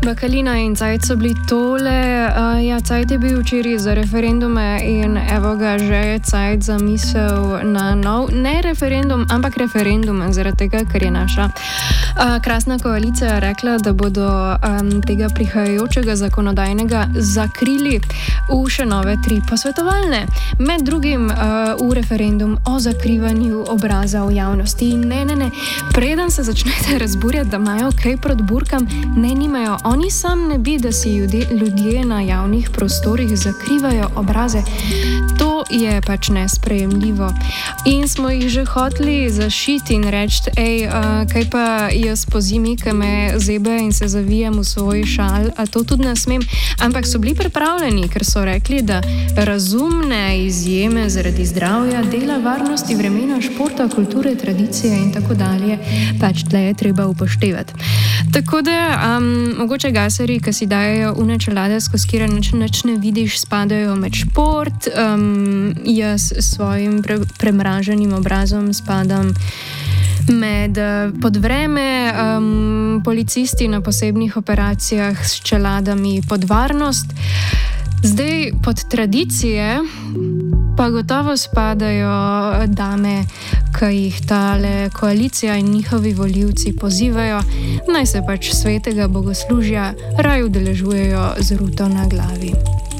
Bakalina in Cajt so bili tole. Cajt je bil včeraj za referendume in evo ga že je Cajt zamisel na nov, ne referendum, ampak referendume, zaradi tega, ker je naša krasna koalicija rekla, da bodo tega prihajajočega zakonodajnega zakrili v še nove 3 posvetovalne. Med drugim v referendum o zakrivanju obraza v javnosti. Ne. Preden se začnete razburjati, da imajo kaj proti burkam, nimajo. Oni sam ne bi, da si ljudje na javnih prostorih zakrivajo obraze. To je pač nesprejemljivo. In smo jih že hoteli zašiti in reči, kaj pa jaz po zimi, ki me zebe in se zavijem v svoj šal, a to tudi ne smem. Ampak so bili pripravljeni, ker so rekli, da razumne izjeme zaradi zdravja, dela, varnosti, vremena, športa, kulture, tradicije in tako dalje, pač tle je treba upoštevati. Tako da, mogoče gasari, ki si dajejo une čelade, skozi kire nič ne vidiš, spadajo med šport, jaz s svojim premraženim obrazom spadam med podvreme, policisti na posebnih operacijah s čeladami pod varnost. Zdaj pod tradicije pa gotovo spadajo dame, ki jih tale koalicija in njihovi volivci pozivajo, naj se pač svetega bogoslužja raj udeležujejo z ruto na glavi.